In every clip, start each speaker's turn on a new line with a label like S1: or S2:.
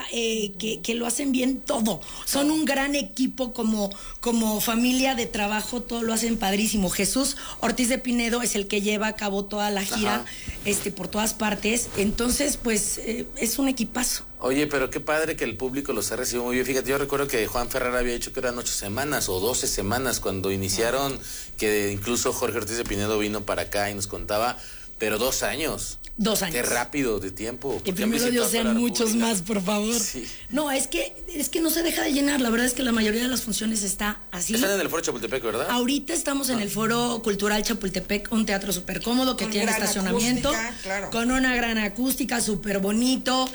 S1: que lo hacen bien todo. Son un gran equipo como familia de trabajo, todo lo hacen padrísimo. Jesús Ortiz de Pinedo es el que lleva a cabo toda la gira por todas partes. Entonces, pues, es un equipazo.
S2: Oye, pero qué padre que el público los ha recibido muy bien. Fíjate, yo recuerdo que Juan Ferrara había dicho que eran 8 semanas o 12 semanas cuando iniciaron, que incluso Jorge Ortiz de Pinedo vino para acá y nos contaba, pero 2 años.
S1: 2 años.
S2: Qué rápido de tiempo.
S1: Que primero Dios sean muchos más, por favor. Sí. No, es que no se deja de llenar. La verdad es que la mayoría de las funciones está así.
S2: Están en el Foro Chapultepec, ¿verdad?
S1: Ahorita estamos en el Foro Cultural Chapultepec, un teatro súper cómodo que tiene estacionamiento, claro, con una gran acústica, súper bonito.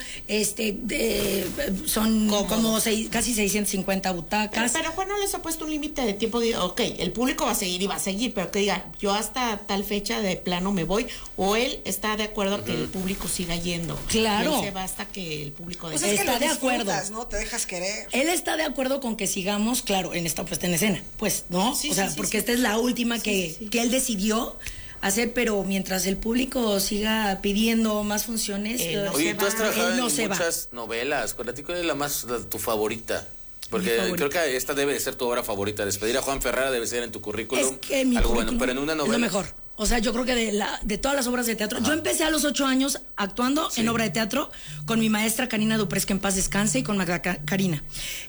S1: Son como casi 650 butacas.
S3: Pero Juan no les ha puesto un límite de tiempo. Ok, el público va a seguir y va a seguir, pero que diga, yo hasta tal fecha de plano me voy, o él está de acuerdo que el público siga yendo.
S1: Claro.
S3: Y él se va hasta que el público
S4: pues está de acuerdo, ¿no? Te dejas querer.
S1: Él está de acuerdo con que sigamos, claro, en esta puesta en escena, pues, ¿no? Sí, o sea, porque esta es la última que él decidió hacer, pero mientras el público siga pidiendo más funciones,
S2: oye, tú has trabajado en muchas novelas. ¿Cuál es tu favorita? Porque creo que esta debe de ser tu obra favorita. Despedir a Juan Ferrara debe ser en tu currículum.
S1: Es que mi
S2: algo
S1: currículum
S2: bueno, pero en una novela.
S1: Es lo mejor. O sea, yo creo que de todas las obras de teatro. Yo empecé a los 8 años actuando en obra de teatro con mi maestra Karina Duprés, que en paz descanse, y con Magda Karina.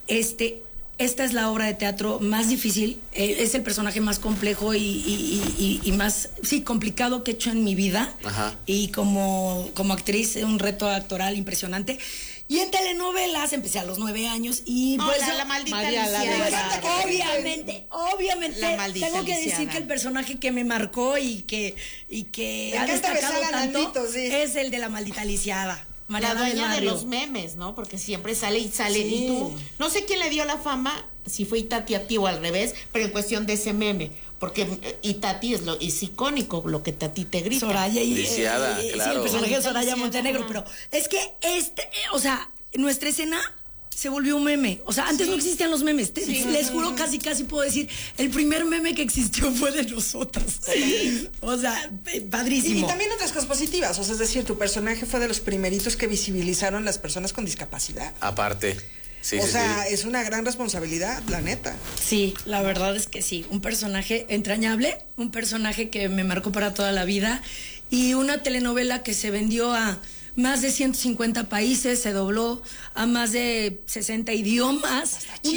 S1: Esta es la obra de teatro más difícil, es el personaje más complejo y más, complicado que he hecho en mi vida. Y como actriz, un reto actoral impresionante. Y en telenovelas empecé a los 9 años y
S3: pues la maldita Lisiada.
S1: Obviamente tengo que decir que el personaje que me marcó y que ha destacado tanto es el de la maldita Lisiada.
S3: La dueña de los memes, ¿no? Porque siempre sale. Y tú, no sé quién le dio la fama, si fue Itati a ti o al revés, pero en cuestión de ese meme. Porque Itati es icónico, lo que Tati te grita.
S1: Soraya y
S2: Lisiada, claro.
S1: Sí, el personaje de Soraya Montenegro, pero es que nuestra escena se volvió un meme. O sea, antes no existían los memes. Les juro, casi puedo decir, el primer meme que existió fue de nosotras. O sea, padrísimo.
S4: Y también otras cosas positivas. O sea, es decir, tu personaje fue de los primeritos que visibilizaron las personas con discapacidad.
S2: Aparte.
S4: Es una gran responsabilidad, la neta.
S1: Sí, la verdad es que sí. Un personaje entrañable, un personaje que me marcó para toda la vida y una telenovela que se vendió a más de 150 países, se dobló a más de 60 idiomas.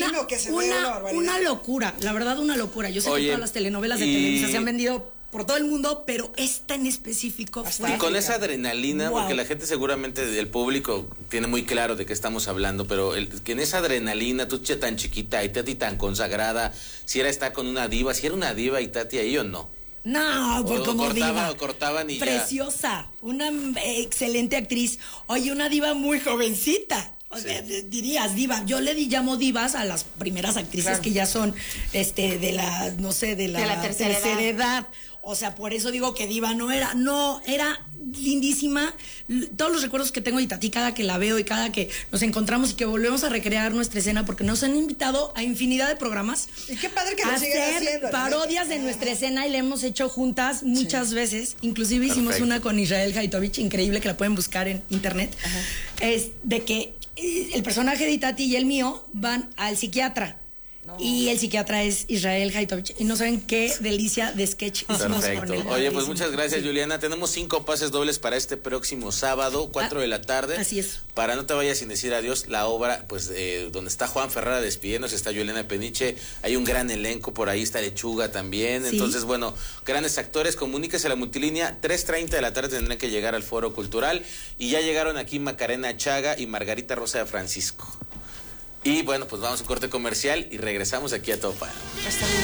S1: Una locura, la verdad, una locura. Yo sé que todas las telenovelas de Televisa se han vendido por todo el mundo, pero esta en específico fue...
S2: Y con esa adrenalina, porque la gente seguramente del público tiene muy claro de qué estamos hablando, pero que en esa adrenalina, tú tan chiquita y Tati tan consagrada, si era estar con una diva, si era una diva y Tati ahí o no.
S1: No, como diva.
S2: Cortaban y
S1: preciosa, una excelente actriz. Oye, una diva muy jovencita. O sea, dirías diva. Yo llamo divas a las primeras actrices que ya son de la tercera edad. O sea, por eso digo que diva era lindísima. Todos los recuerdos que tengo de Tati, cada que la veo y cada que nos encontramos y que volvemos a recrear nuestra escena, porque nos han invitado a infinidad de programas.
S4: Y qué padre que lo sigan haciendo.
S1: Parodias de nuestra escena y la hemos hecho juntas muchas veces. Inclusive hicimos una con Israel Haitovich, increíble, que la pueden buscar en internet. Es de que el personaje de Tati y el mío van al psiquiatra. Y el psiquiatra es Israel Haitovich. Y no saben qué delicia de sketch hicimos con él.
S2: Oye, pues muchas gracias, Juliana. Tenemos 5 pases dobles para este próximo sábado, 4 de la tarde.
S1: Así es.
S2: Para no te vayas sin decir adiós, la obra, pues, donde está Juan Ferrara despidiéndose, está Juliana Peniche. Hay un gran elenco por ahí, está Lechuga también. Sí. Entonces, bueno, grandes actores. Comuníquese a la multilínea. 3:30 de la tarde tendrán que llegar al Foro Cultural. Y ya llegaron aquí Macarena Chaga y Margarita Rosa de Francisco. Y bueno, pues vamos a un corte comercial y regresamos aquí a Topa.
S4: Hasta luego.